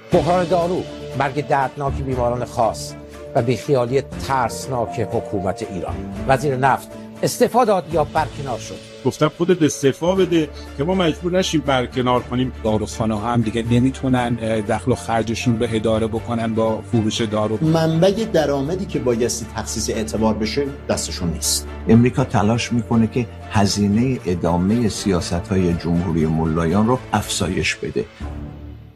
بحران دارو، مرگ دردناک بیماران خاص و بیخیالی ترسناک حکومت ایران. وزیر نفت استعفا داد یا برکنار شد. گفتم خودت استعفا بده که ما مجبور نشیم برکنار کنیم. داروخانه ها هم دیگه نمیتونن دخل و خرجشون رو اداره بکنن با فروش دارو. منبع درآمدی که بایستی تخصیص اعتبار بشه دستشون نیست. امریکا تلاش میکنه که هزینه ادامه سیاست‌های جمهوری ملایان رو افزایش بده.